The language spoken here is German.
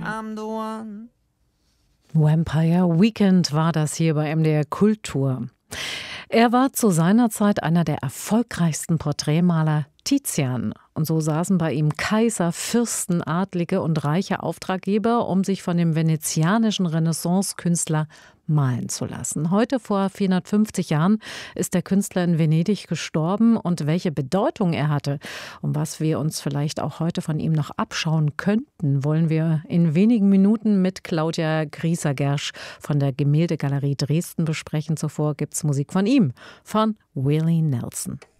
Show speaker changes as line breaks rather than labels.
I'm the one.
Vampire Weekend war das hier bei MDR Kultur. Er war zu seiner Zeit einer der erfolgreichsten Porträtmaler, Tizian. Und so saßen bei ihm Kaiser, Fürsten, Adlige und reiche Auftraggeber, um sich von dem venezianischen Renaissance-Künstler malen zu lassen. Heute, vor 450 Jahren, ist der Künstler in Venedig gestorben. Und welche Bedeutung er hatte und was wir uns vielleicht auch heute von ihm noch abschauen könnten, wollen wir in wenigen Minuten mit Claudia Grieser-Gersch von der Gemäldegalerie Dresden besprechen. Zuvor gibt's Musik von ihm, von Willie Nelson.